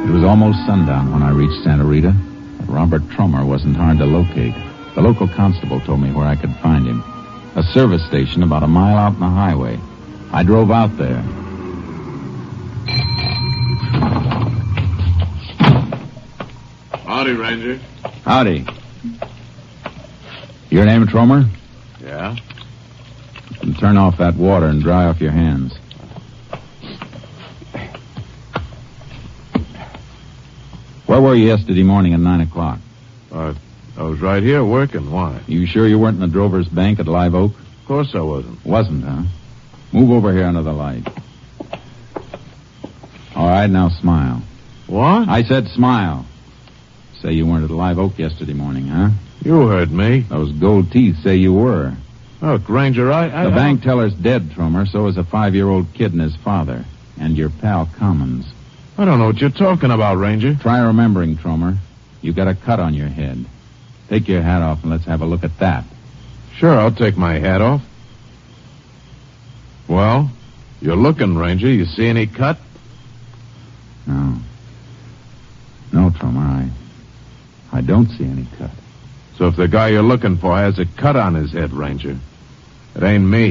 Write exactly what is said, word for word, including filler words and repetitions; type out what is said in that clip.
It was almost sundown when I reached Santa Rita, but Robert Trummer wasn't hard to locate. The local constable told me where I could find him. A service station about a mile out on the highway. I drove out there. Howdy, Ranger. Howdy. Your name, Trummer? Yeah? And turn off that water and dry off your hands. Where were you yesterday morning at nine o'clock? Uh, I was right here working. Why? You sure you weren't in the Drover's Bank at Live Oak? Of course I wasn't. Wasn't, huh? Move over here under the light. All right, now smile. What? I said smile. Say you weren't at Live Oak yesterday morning, huh? You heard me. Those gold teeth say you were. Look, Ranger, I... I the I bank teller's dead, Trummer. So is a five-year-old kid and his father. And your pal Commons. I don't know what you're talking about, Ranger. Try remembering, Trummer. You got a cut on your head. Take your hat off and let's have a look at that. Sure, I'll take my hat off. Well, you're looking, Ranger. You see any cut? No. No, Trummer, I... I don't see any cut. So if the guy you're looking for has a cut on his head, Ranger, it ain't me.